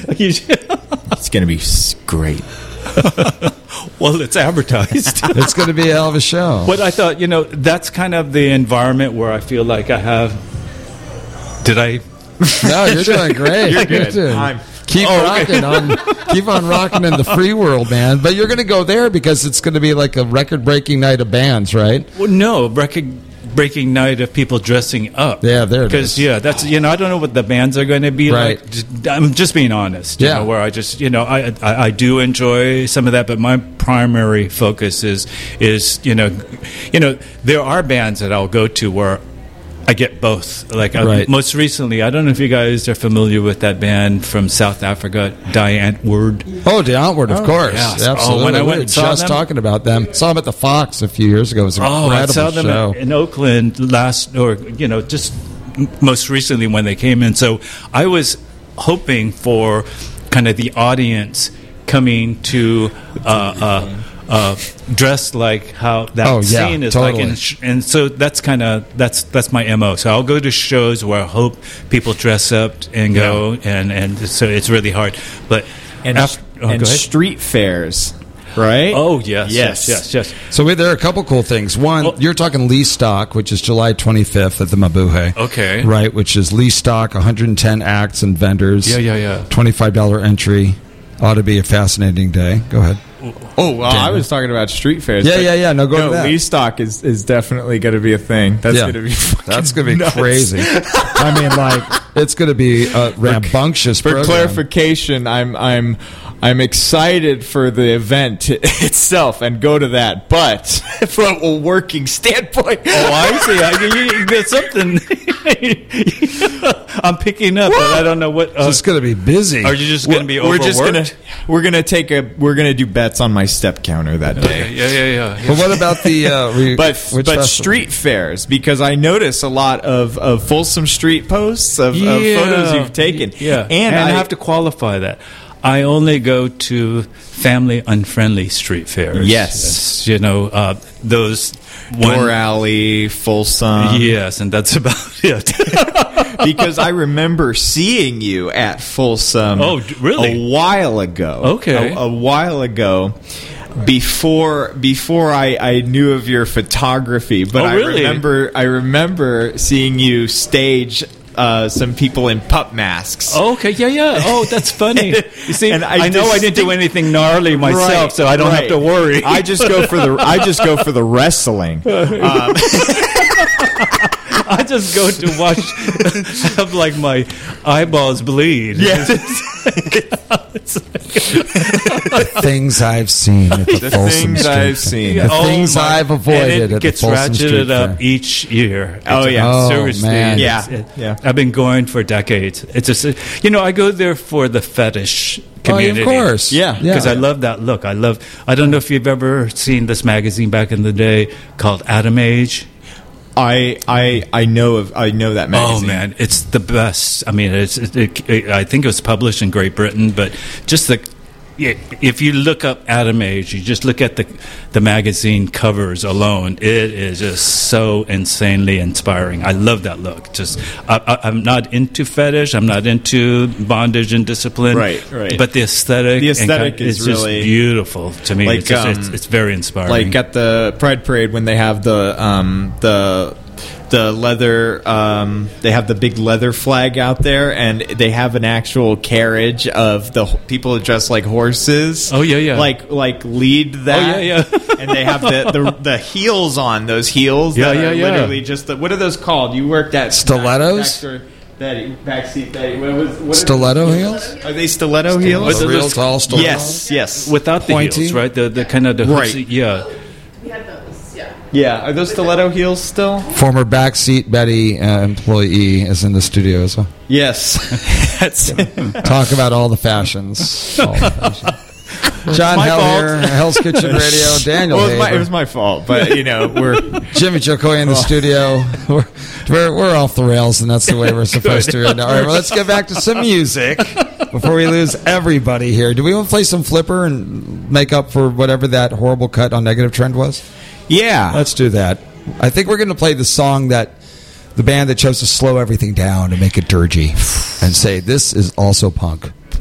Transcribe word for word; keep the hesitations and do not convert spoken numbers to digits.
It's going to be great. Well, it's advertised. It's going to be a hell of a show. But I thought, you know, that's kind of the environment where I feel like I have. Did I? No, you're doing great. You're good. doing- I'm- Keep Oh, rocking on, keep on rocking in the free world, man. But you're going to go there because it's going to be like a record-breaking night of bands, right? Well, no, record-breaking night of people dressing up. Yeah, there it Because is. yeah, that's you know I don't know what the bands are going to be Right. like. Just- I'm just being honest. You Yeah. know, where I just you know I, I I do enjoy some of that, but my primary focus is is you know you know there are bands that I'll go to where I get both. Like uh, Right. most recently, I don't know if you guys are familiar with that band from South Africa, Die Antwoord. Oh, the Outward, of course. yes. Absolutely. Oh, when I We went were and saw just them- talking about them. Saw them at the Fox a few years ago. It was an Oh, I incredible saw them show. in Oakland last, or you know, just m- most recently when they came in. So I was hoping for kind of the audience coming to uh, uh, uh, dressed like how that Oh, yeah, scene is totally. like, and, sh- and so that's kind of that's that's my M O. So I'll go to shows where I hope people dress up and go, and and so it's really hard. But And, after, oh, and go ahead. street fairs, right? Oh yes, Yes. yes, yes, yes. So wait, there are a couple cool things. One, Well- you're talking Lee Stock, which is July twenty-fifth at the Mabuhay. Okay. Right, which is Lee Stock, one hundred ten acts and vendors. Yeah, yeah, yeah. twenty-five dollars entry. Ought to be a fascinating day. Go ahead. Oh, well, I was talking about street fairs. Yeah, but yeah, yeah. No, go no, to that. Lee Stock is, is definitely going to be a thing. That's Yeah. going to be fucking That's going to be nuts. crazy. I mean, like, it's going to be a rambunctious For program. clarification, I'm I'm I'm excited for the event itself and go to that. But from a working standpoint, Oh, I see. I, you, there's something I'm picking up, but I don't know what. Uh, It's going to be busy. are you just going to be we're overworked? just gonna we're gonna take a we're gonna do bets on my step counter that day. Okay, yeah, yeah, yeah. yeah. But what about the... Uh, re- But which but festival? street fairs, because I notice a lot of, of Folsom Street posts of, of photos you've taken. Yeah, and, I, I have to qualify that. I only go to family unfriendly street fairs. Yes. you know uh, those one. Door Alley, Folsom. Yes, and that's about it. Because I remember seeing you at Folsom. Oh, d- really? A while ago. Okay. A, a while ago. Before before I, I knew of your photography, but Oh, I really? remember I remember seeing you stage uh, some people in pup masks. Oh, okay, yeah, yeah. Oh, that's funny. You see, And I, I know I didn't do distinct- anything gnarly myself, Right, so I don't have right. to worry. I just go for the I just go for the wrestling. Um, I just go to watch, have like my eyeballs bleed. Yeah. things I've seen at the, The Folsom things Street I've Fair. seen. The Oh, things my- I've avoided and it at gets the Folsom ratcheted Street up Fair. each year. Oh, It's- yeah. Oh, seriously. man. it's- Yeah, it- yeah. I've been going for decades. It's just, you know, I go there for the fetish community. Oh, of course. Yeah. Because yeah. I love that look. I love. I don't know if you've ever seen this magazine back in the day called Adam Age. I I I know of I know that magazine. Oh man, it's the best. I mean, it's. It, it, it, I think it was published in Great Britain, but just the. yeah, If you look up Adam Age, you just look at the the magazine covers alone. It is just so insanely inspiring. I love that look. Just I, I, I'm not into fetish. I'm not into bondage and discipline. Right, right. But the aesthetic, The and aesthetic kind- is it's just really- beautiful to me. Like, it's, just, um, it's, it's very inspiring. Like at the Pride Parade when they have the um the the leather um they have the big leather flag out there, and they have an actual carriage of the h- people dressed like horses. Oh, yeah, yeah. Like like lead that. Oh, yeah, yeah. And they have the, the the heels on those heels. Yeah, that yeah, are yeah. Literally just the, what are those called? You worked at Stilettos? Back, Betty, backseat Betty. What was, what Stiletto are, heels? Are they stiletto heels? The But real those- tall stilettos? Yes, yes. without the Pointy? heels, right? The the kind of the hooks, Right. yeah. We had those, yeah. Yeah, are those stiletto heels still? Former backseat Betty uh, employee is in the studio as well. Yes. That's Talk about all the fashions. All the fashions. John my Hell fault. here, Hell's Kitchen Radio. Daniel well, it, was my, Haber. it was my fault, but you know we're Jimmy Jokoy in the studio. We're, we're we're off the rails, and that's the way we're supposed to right now. All right, well, let's get back to some music before we lose everybody here. Do we want to play some Flipper and make up for whatever that horrible cut on Negative Trend was? yeah. Let's do that. I think we're going to play the song that the band that chose to slow everything down and make it dirgy and say this is also punk.